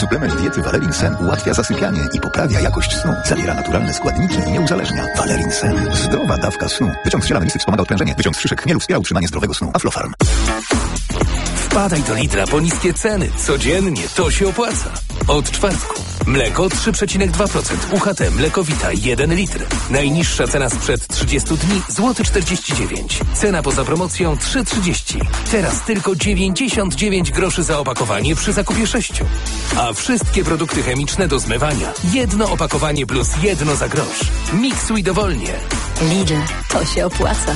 Suplement diety Valerin Sen ułatwia zasypianie i poprawia jakość snu. Zawiera naturalne składniki i nie uzależnia. Valerin Sen. Zdrowa dawka snu. Wyciąg z ziela melisy wspomaga odprężenie. Wyciąg z szyszek chmielu wspiera utrzymanie zdrowego snu. Aflofarm. Wpadaj do Lidla po niskie ceny. Codziennie to się opłaca. Od czwartku. Mleko 3,2%. UHT Mlekowita 1 litr. Najniższa cena sprzed 30 dni złoty 49. Cena poza promocją 3,30. Teraz tylko 99 groszy za opakowanie przy zakupie 6. A wszystkie produkty chemiczne do zmywania. Jedno opakowanie plus jedno za grosz. Miksuj dowolnie. Lidl, to się opłaca.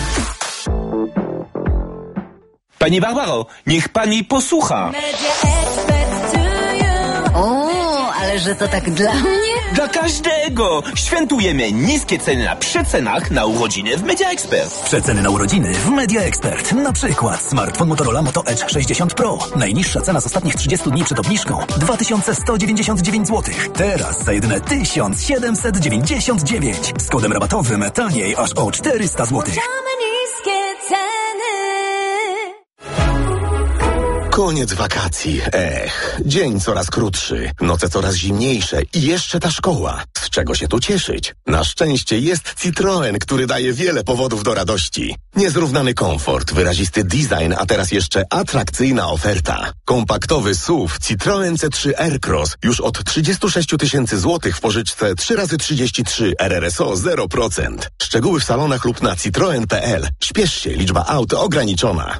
Pani Barbaro, niech pani posłucha. O, ale że to tak dla mnie? Dla każdego! Świętujemy niskie ceny na przecenach na urodziny w Media Expert. Przeceny na urodziny w Media Expert. Na przykład smartfon Motorola Moto Edge 60 Pro. Najniższa cena z ostatnich 30 dni przed obniżką 2199 zł. Teraz za jedyne 1799. Z kodem rabatowym taniej aż o 400 zł. Koniec wakacji. Dzień coraz krótszy, noce coraz zimniejsze i jeszcze ta szkoła. Z czego się tu cieszyć? Na szczęście jest Citroen, który daje wiele powodów do radości. Niezrównany komfort, wyrazisty design, a teraz jeszcze atrakcyjna oferta. Kompaktowy SUV Citroen C3 Aircross już od 36 000 złotych w pożyczce 3x33 RRSO 0%. Szczegóły w salonach lub na citroen.pl. Śpiesz się, liczba aut ograniczona.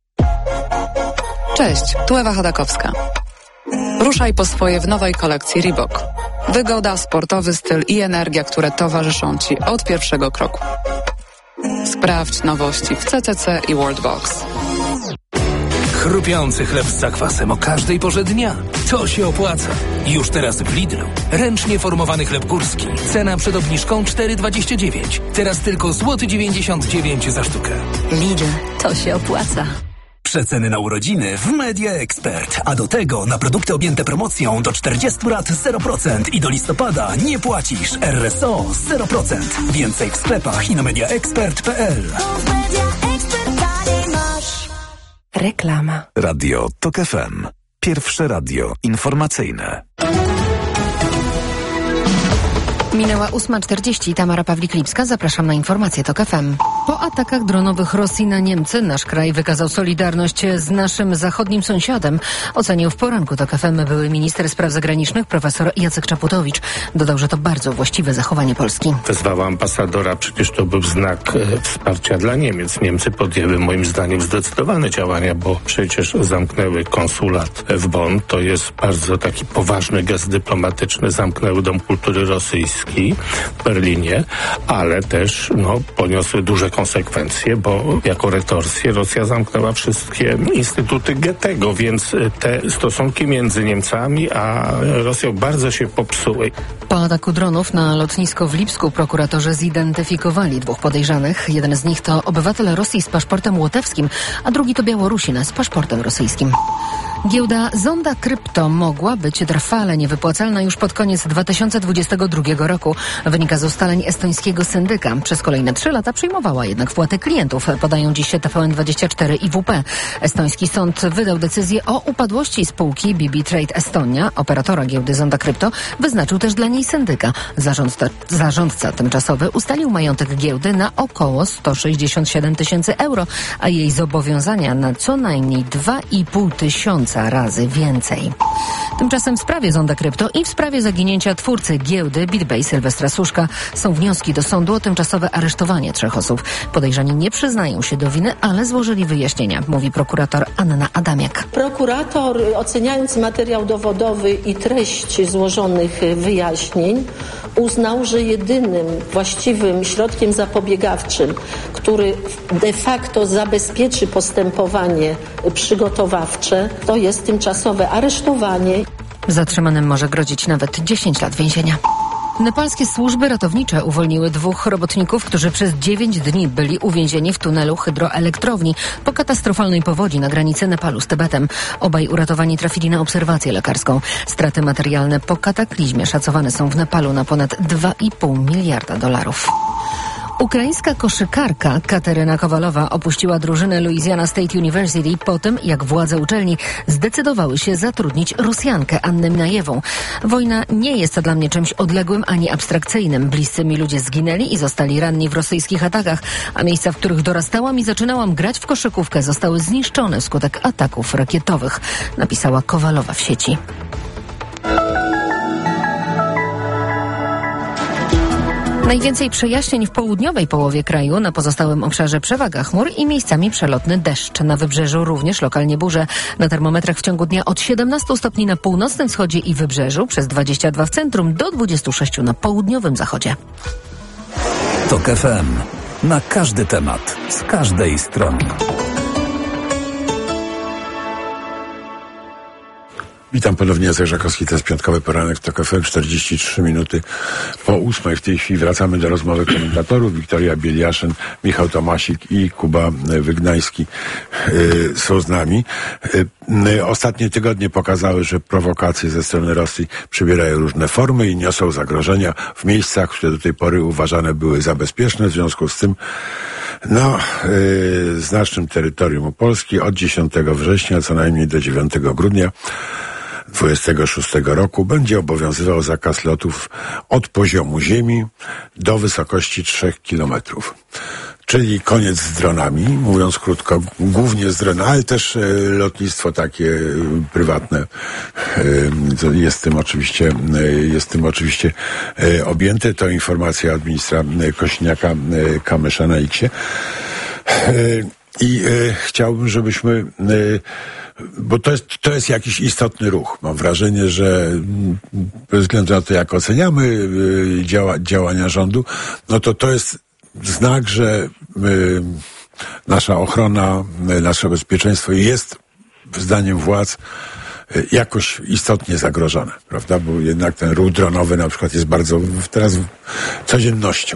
Cześć, tu Ewa Chodakowska. Ruszaj po swoje w nowej kolekcji Reebok. Wygoda, sportowy styl i energia, które towarzyszą Ci od pierwszego kroku. Sprawdź nowości w CCC i Worldbox. Chrupiący chleb z zakwasem o każdej porze dnia. To się opłaca. Już teraz w Lidlu. Ręcznie formowany chleb górski. Cena przed obniżką 4,29. Teraz tylko złoty 99 za sztukę. Lidl, to się opłaca. Przeceny na urodziny w Media Expert. A do tego na produkty objęte promocją do 40 lat 0% i do listopada nie płacisz. RSO 0%. Więcej w sklepach i na mediaexpert.pl. Reklama. Radio TOK FM. Pierwsze radio informacyjne. Minęła 8:40. Tamara Pawlik-Lipska. Zapraszam na informacje TOK FM. Po atakach dronowych Rosji na Niemcy nasz kraj wykazał solidarność z naszym zachodnim sąsiadem. Ocenił w poranku TOK FM były minister spraw zagranicznych profesor Jacek Czaputowicz. Dodał, że to bardzo właściwe zachowanie Polski. Wezwała ambasadora, przecież to był znak wsparcia dla Niemiec. Niemcy podjęły moim zdaniem zdecydowane działania, bo przecież zamknęły konsulat w Bonn. To jest bardzo taki poważny gest dyplomatyczny. Zamknęły Dom Kultury Rosyjski w Berlinie, ale też poniosły duże konsekwencje, bo jako retorsję Rosja zamknęła wszystkie instytuty Goethego, więc te stosunki między Niemcami a Rosją bardzo się popsuły. Po ataku dronów na lotnisko w Lipsku prokuratorzy zidentyfikowali 2 podejrzanych. Jeden z nich to obywatel Rosji z paszportem łotewskim, a drugi to Białorusin z paszportem rosyjskim. Giełda Zonda Krypto mogła być trwale niewypłacalna już pod koniec 2022 roku. Wynika z ustaleń estońskiego syndyka. Przez kolejne 3 lata przyjmowała jednak wpłaty klientów, podają dziś TVN24 i WP. Estoński sąd wydał decyzję o upadłości spółki BB Trade Estonia. Operatora giełdy Zonda Krypto wyznaczył też dla niej syndyka. Zarządca tymczasowy ustalił majątek giełdy na około 167 000 euro, a jej zobowiązania na co najmniej 2,5 tysiąca razy więcej. Tymczasem w sprawie Zonda Krypto i w sprawie zaginięcia twórcy giełdy BitBay Sylwestra Suszka są wnioski do sądu o tymczasowe aresztowanie 3 osób. Podejrzani nie przyznają się do winy, ale złożyli wyjaśnienia, mówi prokurator Anna Adamiak. Prokurator, oceniając materiał dowodowy i treść złożonych wyjaśnień, uznał, że jedynym właściwym środkiem zapobiegawczym, który de facto zabezpieczy postępowanie przygotowawcze, to jest tymczasowe aresztowanie. Zatrzymanym może grozić nawet 10 lat więzienia. Nepalskie służby ratownicze uwolniły 2 robotników, którzy przez 9 dni byli uwięzieni w tunelu hydroelektrowni po katastrofalnej powodzi na granicy Nepalu z Tybetem. Obaj uratowani trafili na obserwację lekarską. Straty materialne po kataklizmie szacowane są w Nepalu na ponad $2,5 miliarda. Ukraińska koszykarka Kateryna Kowalowa opuściła drużynę Louisiana State University po tym, jak władze uczelni zdecydowały się zatrudnić Rosjankę Annę Minajewą. Wojna nie jest dla mnie czymś odległym ani abstrakcyjnym. Bliscy mi ludzie zginęli i zostali ranni w rosyjskich atakach, a miejsca, w których dorastałam i zaczynałam grać w koszykówkę, zostały zniszczone wskutek ataków rakietowych, napisała Kowalowa w sieci. Najwięcej przejaśnień w południowej połowie kraju, na pozostałym obszarze przewaga chmur i miejscami przelotny deszcz. Na wybrzeżu również lokalnie burze. Na termometrach w ciągu dnia od 17 stopni na północnym wschodzie i wybrzeżu, przez 22 w centrum do 26 na południowym zachodzie. TOK FM. Na każdy temat, z każdej strony. Witam ponownie, Jacek Żakowski, to jest piątkowy poranek w TOK FM, 43 minuty po 8. W tej chwili wracamy do rozmowy komentatorów. Wiktoria Bieliaszyn, Michał Tomasik i Kuba Wygnański są z nami. Ostatnie tygodnie pokazały, że prowokacje ze strony Rosji przybierają różne formy i niosą zagrożenia w miejscach, które do tej pory uważane były za bezpieczne. W związku z tym na znacznym terytorium Polski od 10 września co najmniej do 9 grudnia 26 roku będzie obowiązywał zakaz lotów od poziomu ziemi do wysokości 3 kilometrów. Czyli koniec z dronami, mówiąc krótko, głównie z dronami, ale też lotnictwo takie prywatne jest tym oczywiście objęte. To informacja od ministra Kosiniaka-Kamysza na X-ie. I chciałbym, żebyśmy, bo to jest jakiś istotny ruch. Mam wrażenie, że bez względu na to, jak oceniamy działania rządu, no to jest znak, że nasza ochrona, nasze bezpieczeństwo jest, zdaniem władz, jakoś istotnie zagrożone, prawda? Bo jednak ten ruch dronowy na przykład jest bardzo teraz codziennością.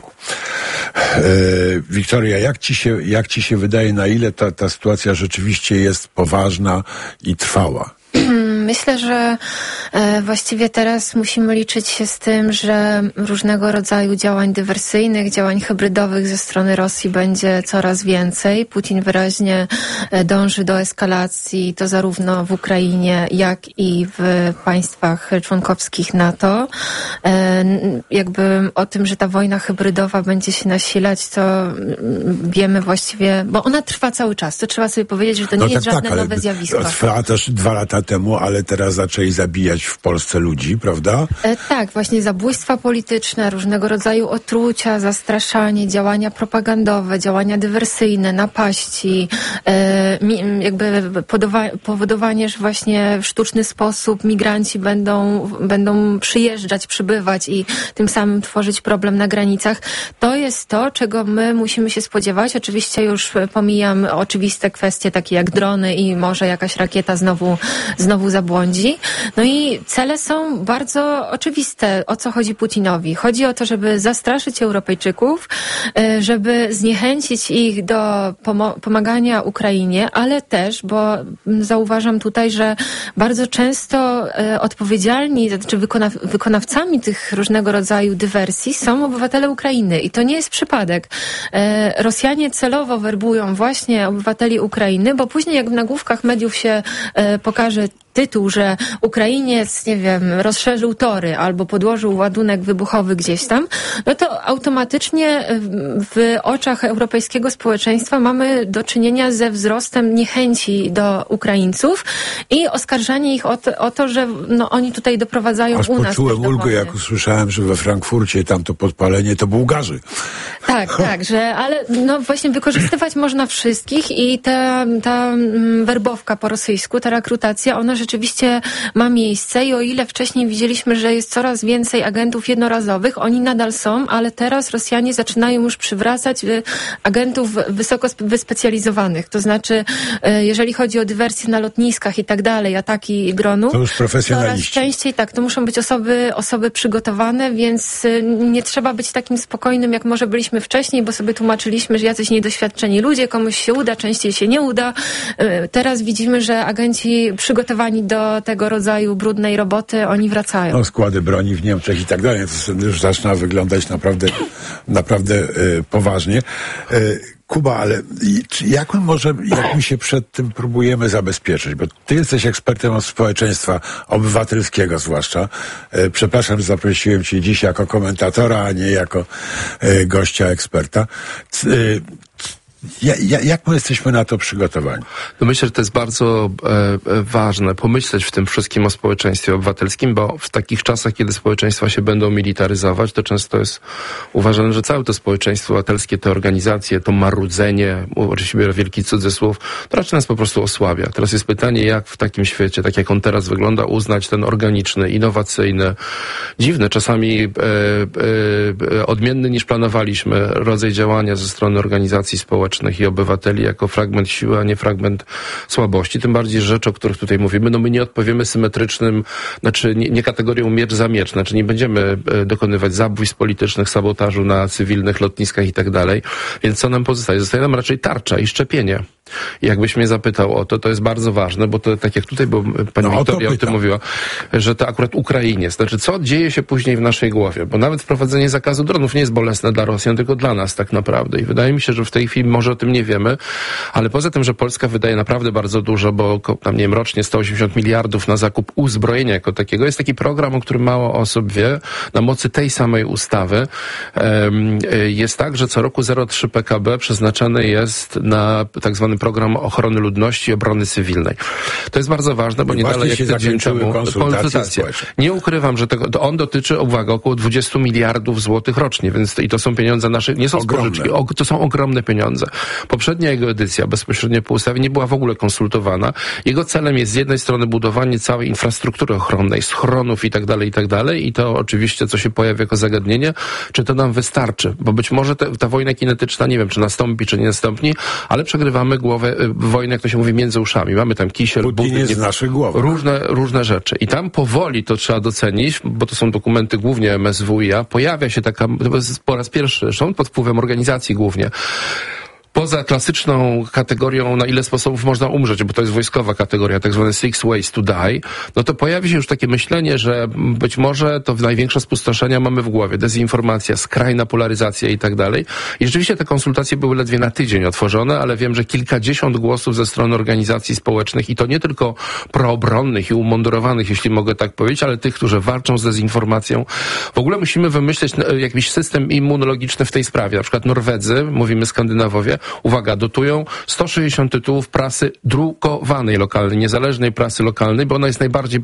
Wiktoria, jak ci się wydaje, na ile ta sytuacja rzeczywiście jest poważna i trwała? Myślę, że właściwie teraz musimy liczyć się z tym, że różnego rodzaju działań dywersyjnych, działań hybrydowych ze strony Rosji będzie coraz więcej. Putin wyraźnie dąży do eskalacji, to zarówno w Ukrainie, jak i w państwach członkowskich NATO. Jakby o tym, że ta wojna hybrydowa będzie się nasilać, to wiemy właściwie, bo ona trwa cały czas. To trzeba sobie powiedzieć, że to nie jest żadne nowe zjawisko. Trwała też 2 lata temu, ale teraz zaczęli zabijać w Polsce ludzi, prawda? Tak, właśnie zabójstwa polityczne, różnego rodzaju otrucia, zastraszanie, działania propagandowe, działania dywersyjne, napaści, jakby powodowanie, że właśnie w sztuczny sposób migranci będą przyjeżdżać, przybywać i tym samym tworzyć problem na granicach. To jest to, czego my musimy się spodziewać. Oczywiście już pomijam oczywiste kwestie takie jak drony i może jakaś rakieta znowu zabłądzi. No i cele są bardzo oczywiste. O co chodzi Putinowi? Chodzi o to, żeby zastraszyć Europejczyków, żeby zniechęcić ich do pomagania Ukrainie, ale też, bo zauważam tutaj, że bardzo często odpowiedzialni, znaczy wykonawcami tych różnego rodzaju dywersji są obywatele Ukrainy. I to nie jest przypadek. Rosjanie celowo werbują właśnie obywateli Ukrainy, bo później jak w nagłówkach mediów się pokaże tytuł, że Ukrainiec, nie wiem, rozszerzył tory albo podłożył ładunek wybuchowy gdzieś tam, no to automatycznie w oczach europejskiego społeczeństwa mamy do czynienia ze wzrostem niechęci do Ukraińców i oskarżanie ich o to, że no, oni tutaj doprowadzają u nas. Poczułem ulgę, jak usłyszałem, że we Frankfurcie tam to podpalenie to Bułgarzy. Tak, ale no właśnie wykorzystywać można wszystkich i ta werbowka po rosyjsku, ta rekrutacja, ona rzeczywiście ma miejsce i o ile wcześniej widzieliśmy, że jest coraz więcej agentów jednorazowych, oni nadal są, ale teraz Rosjanie zaczynają już przywracać agentów wysoko wyspecjalizowanych. To znaczy, jeżeli chodzi o dywersje na lotniskach i tak dalej, ataki dronu, to już profesjonaliści. Coraz częściej tak, to muszą być osoby przygotowane, więc nie trzeba być takim spokojnym, jak może byliśmy wcześniej, bo sobie tłumaczyliśmy, że jacyś niedoświadczeni ludzie, komuś się uda, częściej się nie uda. Teraz widzimy, że agenci przygotowani przygotowani do tego rodzaju brudnej roboty, oni wracają. No, składy broni w Niemczech i tak dalej. To już zaczyna wyglądać naprawdę poważnie. Kuba, ale jak my się przed tym próbujemy zabezpieczyć? Bo ty jesteś ekspertem od społeczeństwa obywatelskiego zwłaszcza. Przepraszam, że zaprosiłem cię dziś jako komentatora, a nie jako gościa eksperta. Jak my jesteśmy na to przygotowani? No myślę, że to jest bardzo ważne pomyśleć w tym wszystkim o społeczeństwie obywatelskim, bo w takich czasach, kiedy społeczeństwa się będą militaryzować, to często jest uważane, że całe to społeczeństwo obywatelskie, te organizacje, to marudzenie, oczywiście biorę wielki cudzysłów, to raczej nas po prostu osłabia. Teraz jest pytanie, jak w takim świecie, tak jak on teraz wygląda, uznać ten organiczny, innowacyjny, dziwny, czasami odmienny niż planowaliśmy rodzaj działania ze strony organizacji społecznych i obywateli jako fragment siły, a nie fragment słabości. Tym bardziej rzeczy, o których tutaj mówimy, no my nie odpowiemy symetrycznym, znaczy nie kategorią miecz za miecz, znaczy nie będziemy dokonywać zabójstw politycznych, sabotażu na cywilnych lotniskach i tak dalej. Więc co nam pozostaje? Zostaje nam raczej tarcza i szczepienie. I jakbyś mnie zapytał o to, to jest bardzo ważne, bo to tak jak tutaj, bo pani Wiktoria o tym mówiła, że to akurat Ukrainie. Znaczy, co dzieje się później w naszej głowie? Bo nawet wprowadzenie zakazu dronów nie jest bolesne dla Rosjan, tylko dla nas tak naprawdę. I wydaje mi się, że w tej chwili może o tym nie wiemy, ale poza tym, że Polska wydaje naprawdę bardzo dużo, bo tam, nie wiem, rocznie 180 miliardów na zakup uzbrojenia jako takiego. Jest taki program, o którym mało osób wie. Na mocy tej samej ustawy jest tak, że co roku 0,3 PKB przeznaczane jest na tak zwany program ochrony ludności i obrony cywilnej. To jest bardzo ważne, bo nie dalej jak tydzień temu konsultacje. Nie ukrywam, że on dotyczy, uwaga, około 20 miliardów złotych rocznie, więc i to są pieniądze nasze, nie są spożyczki, to są ogromne pieniądze. Poprzednia jego edycja, bezpośrednio po ustawie, nie była w ogóle konsultowana. Jego celem jest z jednej strony budowanie całej infrastruktury ochronnej, schronów i tak dalej, i to oczywiście, co się pojawia jako zagadnienie, czy to nam wystarczy, bo być może ta wojna kinetyczna, nie wiem, czy nastąpi, czy nie nastąpi, ale przegrywamy wojnę, jak to się mówi, między uszami. Mamy tam kisiel, Putin jest w naszych głowach. Różne rzeczy. I tam powoli, to trzeba docenić, bo to są dokumenty głównie MSWiA, pojawia się taka, po raz pierwszy, zresztą pod wpływem organizacji głównie, poza klasyczną kategorią, na ile sposobów można umrzeć, bo to jest wojskowa kategoria, tak zwane 6 ways to die, no to pojawi się już takie myślenie, że być może to największe spustoszenia mamy w głowie. Dezinformacja, skrajna polaryzacja i tak dalej. I rzeczywiście te konsultacje były ledwie na tydzień otworzone, ale wiem, że kilkadziesiąt głosów ze strony organizacji społecznych i to nie tylko proobronnych i umundurowanych, jeśli mogę tak powiedzieć, ale tych, którzy walczą z dezinformacją. W ogóle musimy wymyśleć jakiś system immunologiczny w tej sprawie. Na przykład Norwedzy, mówimy Skandynawowie, uwaga, dotują 160 tytułów prasy drukowanej lokalnej, niezależnej prasy lokalnej, bo ona jest najbardziej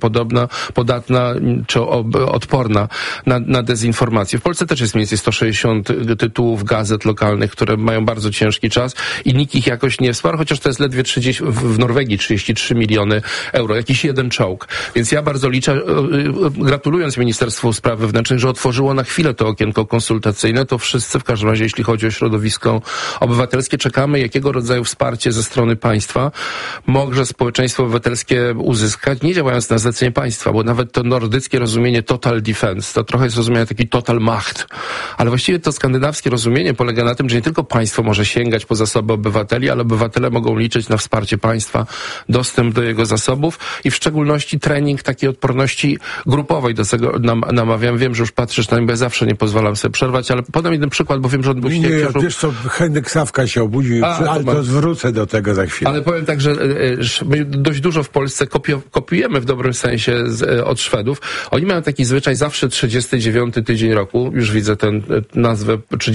podatna czy odporna na dezinformację. W Polsce też jest mniej więcej 160 tytułów gazet lokalnych, które mają bardzo ciężki czas i nikt ich jakoś nie wsparł, chociaż to jest ledwie w Norwegii 33 miliony euro, jakiś jeden czołg. Więc ja bardzo liczę, gratulując Ministerstwu Spraw Wewnętrznych, że otworzyło na chwilę to okienko konsultacyjne, to wszyscy w każdym razie, jeśli chodzi o środowisko obywatelskie, czekamy, jakiego rodzaju wsparcie ze strony państwa może społeczeństwo obywatelskie uzyskać, nie działając na zlecenie państwa, bo nawet to nordyckie rozumienie total defense, to trochę jest rozumienie taki total macht, ale właściwie to skandynawskie rozumienie polega na tym, że nie tylko państwo może sięgać po zasoby obywateli, ale obywatele mogą liczyć na wsparcie państwa, dostęp do jego zasobów i w szczególności trening takiej odporności grupowej. Do tego namawiam. Wiem, że już patrzysz na mnie, bo ja zawsze nie pozwalam sobie przerwać, ale podam jeden przykład, bo wiem, że odbył się... Nie, wiesz co, Henryk Sawka się obudził, ale to zwrócę do tego za chwilę. Ale powiem tak, że my dość dużo w Polsce kopiujemy w dobrym sensie od Szwedów. Oni mają taki zwyczaj zawsze 39 tydzień roku, już widzę tę nazwę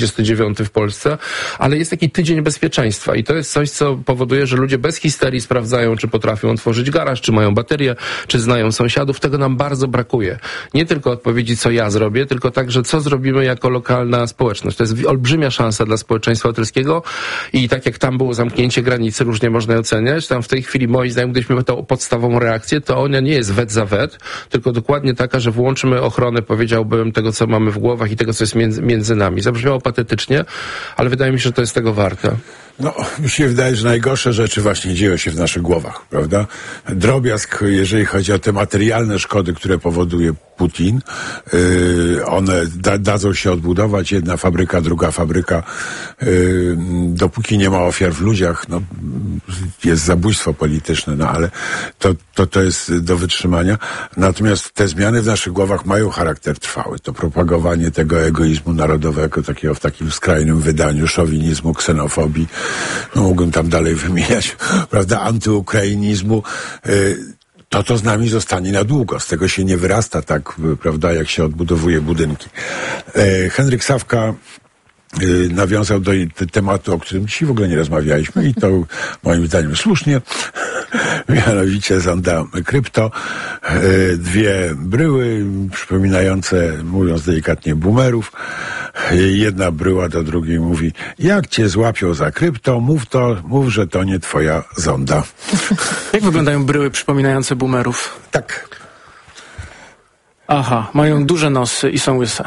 39 w Polsce, ale jest taki tydzień bezpieczeństwa i to jest coś, co powoduje, że ludzie bez histerii sprawdzają, czy potrafią otworzyć garaż, czy mają baterię, czy znają sąsiadów. Tego nam bardzo brakuje. Nie tylko odpowiedzi, co ja zrobię, tylko także, co zrobimy jako lokalna społeczność. To jest olbrzymia szansa dla społeczeństwa obywatelskiego i tak jak tam było zamknięcie granicy, różnie można je oceniać, tam w tej chwili moim zdaniem, gdybyśmy mieli tą podstawową reakcję, to ona nie jest wet za wet, tylko dokładnie taka, że włączymy ochronę, powiedziałbym, tego, co mamy w głowach i tego, co jest między nami. Zabrzmiało patetycznie, ale wydaje mi się, że to jest tego warte. No, mi się wydaje, że najgorsze rzeczy właśnie dzieją się w naszych głowach, prawda? Drobiazg, jeżeli chodzi o te materialne szkody, które powoduje Putin, one dadzą się odbudować. Jedna fabryka, druga fabryka. Dopóki nie ma ofiar w ludziach, no, jest zabójstwo polityczne, no ale to jest do wytrzymania. Natomiast te zmiany w naszych głowach mają charakter trwały. To propagowanie tego egoizmu narodowego, takiego w takim skrajnym wydaniu, szowinizmu, ksenofobii, no mógłbym tam dalej wymieniać, prawda, antyukrainizmu, to z nami zostanie na długo. Z tego się nie wyrasta tak, prawda, jak się odbudowuje budynki. Henryk Sawka nawiązał do tematu, o którym dzisiaj w ogóle nie rozmawialiśmy i to moim zdaniem słusznie. Mianowicie zonda krypto. Dwie bryły przypominające, mówiąc delikatnie, boomerów. Jedna bryła do drugiej mówi: jak cię złapią za krypto, mów, że to nie twoja zonda. Jak wyglądają bryły przypominające boomerów? Tak. Aha, mają duże nosy i są łyse.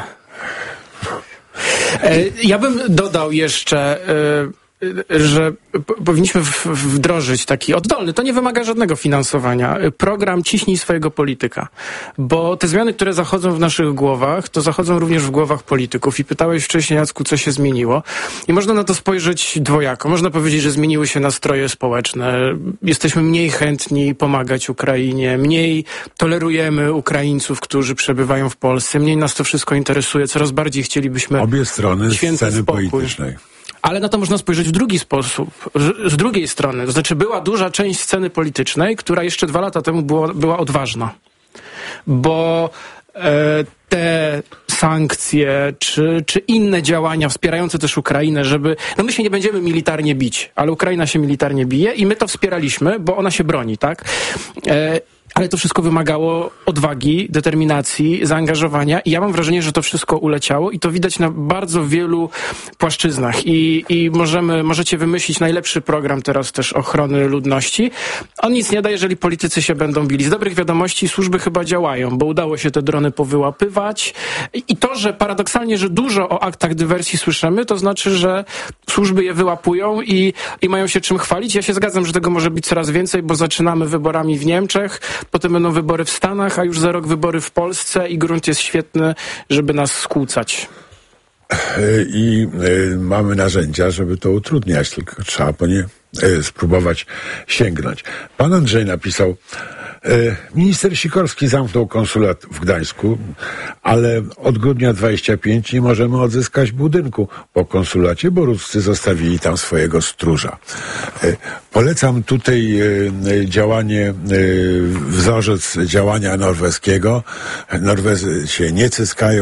Ja bym dodał jeszcze, że powinniśmy wdrożyć taki oddolny, to nie wymaga żadnego finansowania, program Ciśnij swojego polityka. Bo te zmiany, które zachodzą w naszych głowach, to zachodzą również w głowach polityków. I pytałeś wcześniej, Jacku, co się zmieniło. I można na to spojrzeć dwojako. Można powiedzieć, że zmieniły się nastroje społeczne. Jesteśmy mniej chętni pomagać Ukrainie, mniej tolerujemy Ukraińców, którzy przebywają w Polsce, mniej nas to wszystko interesuje, coraz bardziej chcielibyśmy obie strony sceny spokój. Politycznej. Ale na to można spojrzeć w drugi sposób, z drugiej strony. To znaczy była duża część sceny politycznej, która jeszcze 2 lata temu była odważna. Bo te sankcje, czy inne działania wspierające też Ukrainę, żeby... No my się nie będziemy militarnie bić, ale Ukraina się militarnie bije i my to wspieraliśmy, bo ona się broni, tak? Ale to wszystko wymagało odwagi, determinacji, zaangażowania i ja mam wrażenie, że to wszystko uleciało i to widać na bardzo wielu płaszczyznach i możecie wymyślić najlepszy program teraz też ochrony ludności. On nic nie da, jeżeli politycy się będą bili. Z dobrych wiadomości służby chyba działają, bo udało się te drony powyłapywać i to, że paradoksalnie, że dużo o aktach dywersji słyszymy, to znaczy, że służby je wyłapują i mają się czym chwalić. Ja się zgadzam, że tego może być coraz więcej, bo zaczynamy wyborami w Niemczech, potem będą wybory w Stanach, a już za rok wybory w Polsce i grunt jest świetny, żeby nas skłócać. I mamy narzędzia, żeby to utrudniać, tylko trzeba po nie spróbować sięgnąć. Pan Andrzej napisał: minister Sikorski zamknął konsulat w Gdańsku, ale od grudnia 25 nie możemy odzyskać budynku po konsulacie, bo Ruscy zostawili tam swojego stróża. Polecam tutaj działanie, wzorzec działania norweskiego. Norwezy się nie cyskają,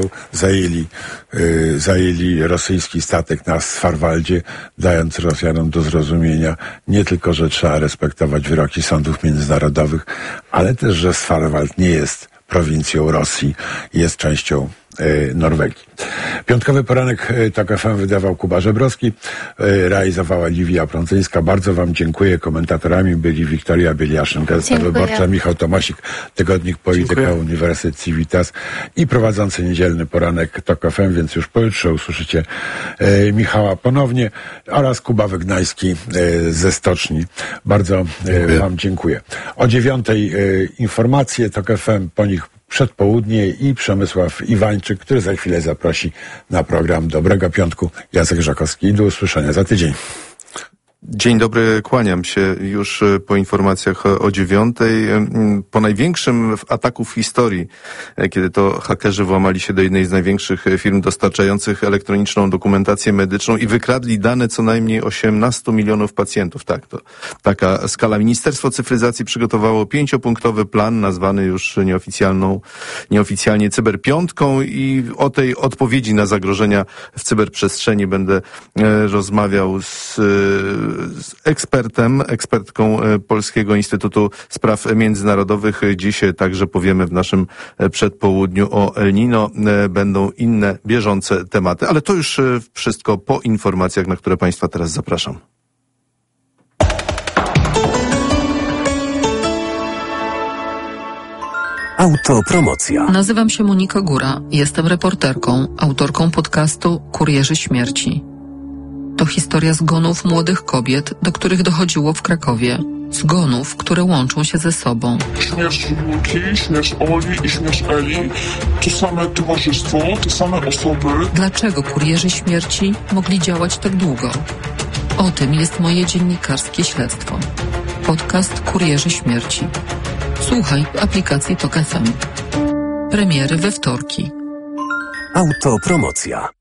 zajęli rosyjski statek na Svalbardzie, dając Rosjanom do zrozumienia nie tylko, że trzeba respektować wyroki sądów międzynarodowych, ale też, że Svalbard nie jest prowincją Rosji, jest częścią Norwegii. Piątkowy poranek TOK FM wydawał Kuba Żebrowski, realizowała Liwia Prądzyńska. Bardzo wam dziękuję. Komentatorami byli Wiktoria Bieliaszyn, Gazeta Wyborcza, Michał Tomasik, Tygodnik Polityka, Uniwersytet Civitas i prowadzący niedzielny poranek TOK FM, więc już pojutrze usłyszycie Michała ponownie oraz Kuba Wygnański ze Stoczni. Bardzo wam dziękuję. O 9:00 informacje TOK FM, po nich przedpołudnie i Przemysław Iwańczyk, który za chwilę zaprosi na program Dobrego Piątku. Jacek Żakowski. Do usłyszenia za tydzień. Dzień dobry, kłaniam się już po informacjach o 9:00. Po największym ataku w historii, kiedy to hakerzy włamali się do jednej z największych firm dostarczających elektroniczną dokumentację medyczną i wykradli dane co najmniej 18 milionów pacjentów. Tak, to taka skala. Ministerstwo Cyfryzacji przygotowało 5-punktowy plan, nazwany już nieoficjalnie cyberpiątką i o tej odpowiedzi na zagrożenia w cyberprzestrzeni będę rozmawiał z ekspertką Polskiego Instytutu Spraw Międzynarodowych. Dziś także powiemy w naszym przedpołudniu o El Nino. Będą inne bieżące tematy, ale to już wszystko po informacjach, na które Państwa teraz zapraszam. Autopromocja. Nazywam się Monika Góra. Jestem reporterką, autorką podcastu Kurierzy Śmierci. To To historia zgonów młodych kobiet, do których dochodziło w Krakowie. Zgonów, które łączą się ze sobą. Śmierć Julki, śmierć Oli i śmierć Eli to same towarzystwo, te same osoby. Dlaczego kurierzy śmierci mogli działać tak długo? O tym jest moje dziennikarskie śledztwo. Podcast Kurierzy Śmierci. Słuchaj w aplikacji TOK FM. Premiery we wtorki. Autopromocja.